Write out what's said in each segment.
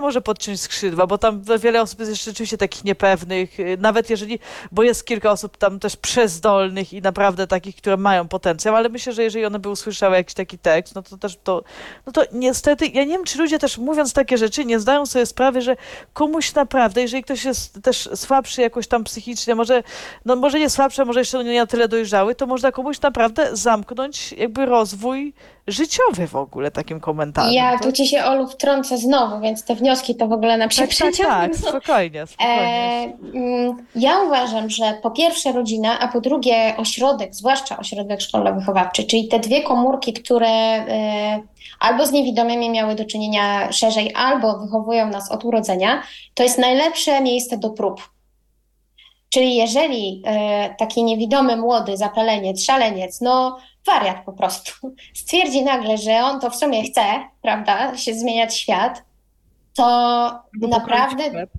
może podciąć skrzydła, bo tam wiele osób jest jeszcze rzeczywiście takich niepewnych, nawet jeżeli, bo jest kilka osób tam też przezdolnych i naprawdę takich, które mają potencjał, ale myślę, że jeżeli one by usłyszały jakiś taki tekst, no to też no to niestety, ja nie wiem, czy ludzie też mówiąc takie rzeczy nie zdają sobie sprawy, że komuś naprawdę, jeżeli ktoś jest też słabszy jakoś tam psychicznie, może nie słabszy, może jeszcze nie na tyle dojrzały, to można komuś naprawdę zamknąć jakby rozwój życiowy w ogóle takim komentarzem. Ja tu ci się, Olu, wtrącę znowu, więc te wnioski to w ogóle na przeciąg. Tak, spokojnie. Ja uważam, że po pierwsze rodzina, a po drugie ośrodek, zwłaszcza ośrodek szkolno-wychowawczy, czyli te dwie komórki, które albo z niewidomymi miały do czynienia szerzej, albo wychowują nas od urodzenia, to jest najlepsze miejsce do prób. Czyli jeżeli taki niewidomy, młody zapaleniec, szaleniec, no wariat po prostu, stwierdzi nagle, że on to w sumie chce, prawda, się zmieniać świat, to naprawdę...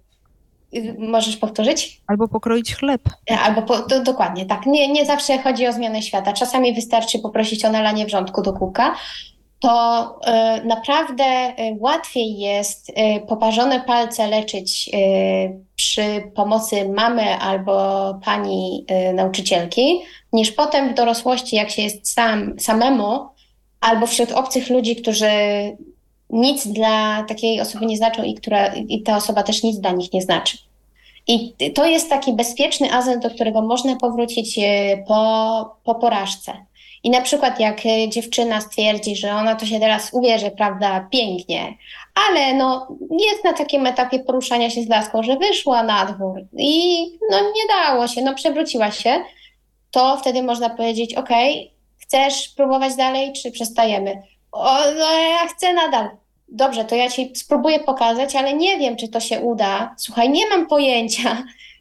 Możesz powtórzyć? Albo pokroić chleb. Dokładnie, tak. Nie zawsze chodzi o zmianę świata. Czasami wystarczy poprosić o nalanie wrzątku do kółka. To naprawdę łatwiej jest poparzone palce leczyć przy pomocy mamy albo pani nauczycielki, niż potem w dorosłości, jak się jest samemu, albo wśród obcych ludzi, którzy nic dla takiej osoby nie znaczą i ta osoba też nic dla nich nie znaczy. I to jest taki bezpieczny azyl, do którego można powrócić po porażce. I na przykład jak dziewczyna stwierdzi, że ona to się teraz ubierze, prawda, pięknie, ale no jest na takim etapie poruszania się z laską, że wyszła na dwór i no nie dało się, no przewróciła się, to wtedy można powiedzieć, okej, chcesz próbować dalej, czy przestajemy? No ja chcę nadal. Dobrze, to ja ci spróbuję pokazać, ale nie wiem, czy to się uda. Słuchaj, nie mam pojęcia.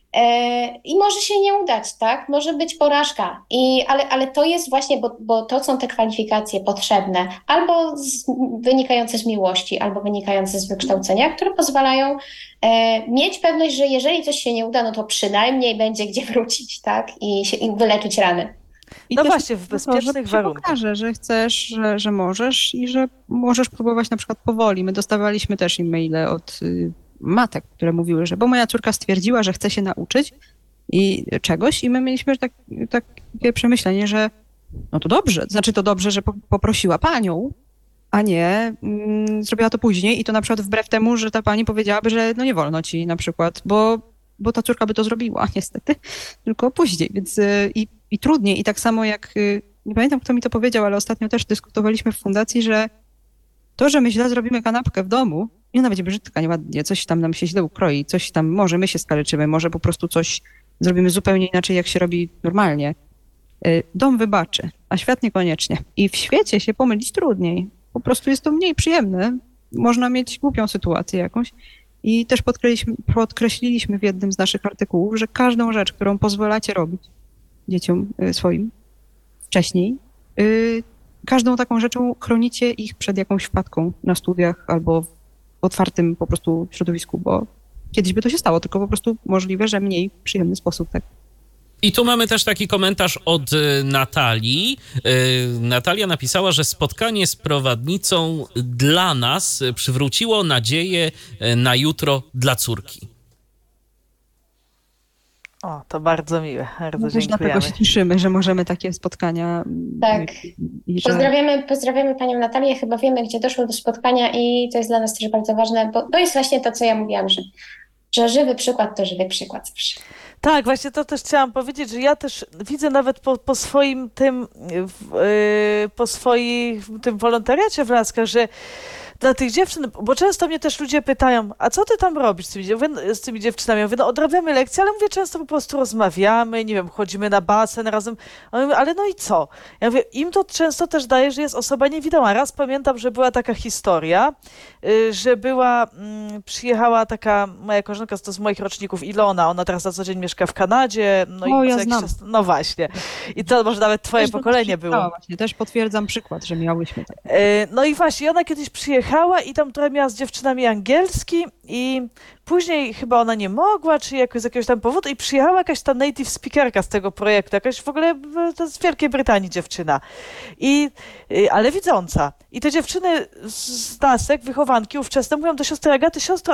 I może się nie udać, tak? Może być porażka. Ale to jest właśnie, bo to są te kwalifikacje potrzebne, albo wynikające z miłości, albo wynikające z wykształcenia, które pozwalają mieć pewność, że jeżeli coś się nie uda, no to przynajmniej będzie gdzie wrócić, tak? I wyleczyć rany. No właśnie, w bezpiecznych warunkach. Pokaże, że chcesz, że możesz i że możesz próbować na przykład powoli. My dostawaliśmy też e-maile od matek, które mówiły, że bo moja córka stwierdziła, że chce się nauczyć i czegoś i my mieliśmy takie przemyślenie, że no to dobrze, znaczy to dobrze, że poprosiła panią, a nie zrobiła to później i to na przykład wbrew temu, że ta pani powiedziałaby, że no nie wolno ci na przykład, bo ta córka by to zrobiła niestety, tylko później, więc i trudniej. I tak samo jak, nie pamiętam kto mi to powiedział, ale ostatnio też dyskutowaliśmy w fundacji, że to, że my źle zrobimy kanapkę w domu i ona będzie brzydka, nieładnie, coś tam nam się źle ukroi, coś tam, może my się skaleczymy, może po prostu coś zrobimy zupełnie inaczej, jak się robi normalnie. Dom wybaczy, a świat niekoniecznie. I w świecie się pomylić trudniej. Po prostu jest to mniej przyjemne. Można mieć głupią sytuację jakąś. I też podkreśliliśmy w jednym z naszych artykułów, że każdą rzecz, którą pozwalacie robić dzieciom swoim wcześniej, każdą taką rzeczą chronicie ich przed jakąś wpadką na studiach albo w otwartym po prostu środowisku, bo kiedyś by to się stało, tylko po prostu możliwe, że mniej przyjemny sposób, tak. I tu mamy też taki komentarz od Natalii. Natalia napisała, że spotkanie z prowadnicą dla nas przywróciło nadzieję na jutro dla córki. O, to bardzo miłe, bardzo No dziękujemy. dlatego się cieszymy, że możemy takie spotkania... Tak. I że... Pozdrawiamy panią Natalię, chyba wiemy, gdzie doszło do spotkania i to jest dla nas też bardzo ważne, bo to jest właśnie to, co ja mówiłam, że żywy przykład to żywy przykład zawsze. Tak, właśnie to też chciałam powiedzieć, że ja też widzę nawet po swoim tym wolontariacie w Laskach, że dla tych dziewczyn, bo często mnie też ludzie pytają, a co ty tam robisz z tymi dziewczynami? Ja mówię, no odrabiamy lekcje, ale mówię, często po prostu rozmawiamy, nie wiem, chodzimy na basen razem, a mówię, ale no i co? Ja mówię, im to często też daje, że jest osoba niewidoma. Raz pamiętam, że była taka historia, że przyjechała taka moja koleżanka, to z moich roczników, Ilona, ona teraz na co dzień mieszka w Kanadzie, no i ja jakiś znam. czas, no właśnie. I to może nawet twoje pokolenie było. Właśnie, też potwierdzam przykład, że miałyśmy tak. No i właśnie, ona kiedyś przyjechała i tam trochę miała z dziewczynami angielski i później chyba ona nie mogła, czy jakoś z jakiegoś tam powodu i przyjechała jakaś ta native speakerka z tego projektu, jakaś w ogóle to z Wielkiej Brytanii dziewczyna, ale widząca. I te dziewczyny z Lasek, wychowanki ówczesne mówią do siostry Agaty, siostro,